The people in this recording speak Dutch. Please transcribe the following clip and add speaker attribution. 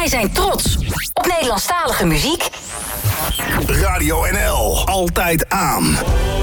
Speaker 1: Wij zijn trots op Nederlandstalige muziek.
Speaker 2: Radio NL, altijd aan.